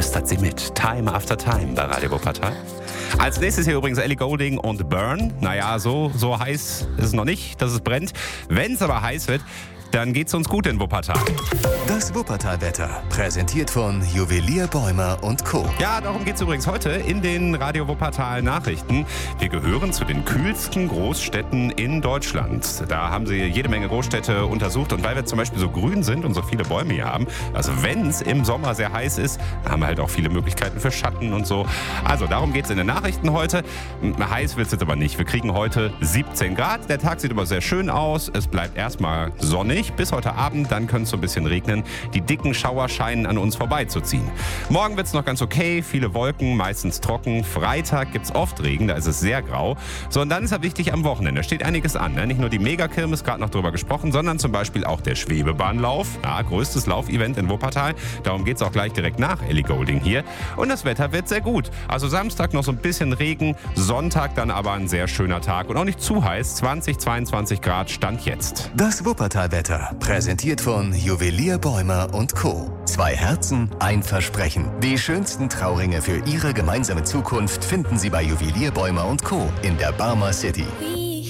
flüstert sie mit. Time After Time bei Radio Wuppertal. Als nächstes hier übrigens Ellie Goulding und Burn. Naja, so heiß ist es noch nicht, dass es brennt. Wenn es aber heiß wird, dann geht's uns gut in Wuppertal. Das Wuppertal-Wetter, präsentiert von Juwelier Bäumer und Co. Ja, darum geht's übrigens heute in den Radio Wuppertal Nachrichten. Wir gehören zu den kühlsten Großstädten in Deutschland. Da haben sie jede Menge Großstädte untersucht. Und weil wir zum Beispiel so grün sind und so viele Bäume hier haben, also wenn es im Sommer sehr heiß ist, haben wir halt auch viele Möglichkeiten für Schatten und so. Also darum geht's in den Nachrichten heute. Heiß wird's jetzt aber nicht. Wir kriegen heute 17 Grad. Der Tag sieht aber sehr schön aus. Es bleibt erstmal sonnig bis heute Abend, dann könnte es so ein bisschen regnen. Die dicken Schauer scheinen an uns vorbeizuziehen. Morgen wird es noch ganz okay, viele Wolken, meistens trocken. Freitag gibt es oft Regen, da ist es sehr grau. So, und dann ist ja wichtig am Wochenende, steht einiges an. Ne? Nicht nur die Megakirmes, gerade noch drüber gesprochen, sondern zum Beispiel auch der Schwebebahnlauf. Ja, größtes Laufevent in Wuppertal. Darum geht es auch gleich direkt nach Ellie Goulding hier. Und das Wetter wird sehr gut. Also Samstag noch so ein bisschen Regen, Sonntag dann aber ein sehr schöner Tag. Und auch nicht zu heiß, 20, 22 Grad Stand jetzt. Das Wuppertal-Wetter, präsentiert von Juwelier Bäumer und Co. 2 Herzen, ein Versprechen. Die schönsten Trauringe für Ihre gemeinsame Zukunft finden Sie bei Juwelier Bäumer und Co. in der Barmer City.